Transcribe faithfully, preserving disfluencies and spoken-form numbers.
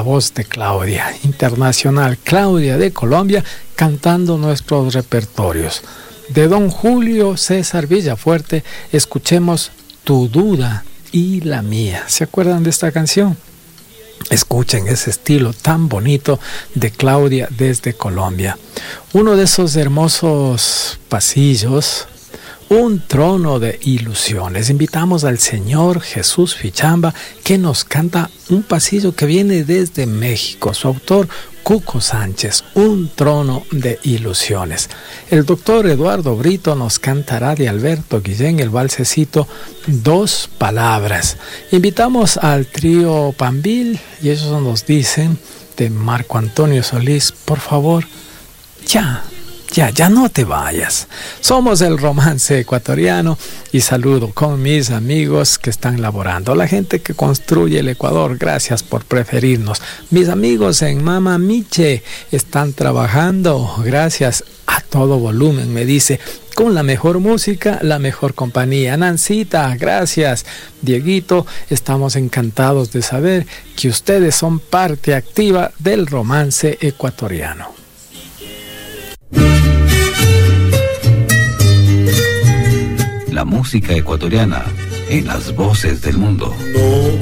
voz de Claudia, internacional Claudia de Colombia, cantando nuestros repertorios. De don Julio César Villafuerte, escuchemos Tu duda y la mía. ¿Se acuerdan de esta canción? Escuchen ese estilo tan bonito de Claudia desde Colombia. Uno de esos hermosos pasillos, un trono de ilusiones. Invitamos al señor Jesús Fichamba, que nos canta un pasillo que viene desde México. Su autor, Cuco Sánchez, un trono de ilusiones. El doctor Eduardo Brito nos cantará de Alberto Guillén el valsecito Dos Palabras. Invitamos al trío Pambil y ellos nos dicen, de Marco Antonio Solís, por favor, ya. Ya, ya no te vayas. Somos el Romance Ecuatoriano y saludo con mis amigos que están laborando. La gente que construye el Ecuador, gracias por preferirnos. Mis amigos en Mama Miche están trabajando, gracias a todo volumen, me dice, con la mejor música, la mejor compañía. Nancita, gracias. Dieguito, estamos encantados de saber que ustedes son parte activa del Romance Ecuatoriano. La música ecuatoriana en las voces del mundo.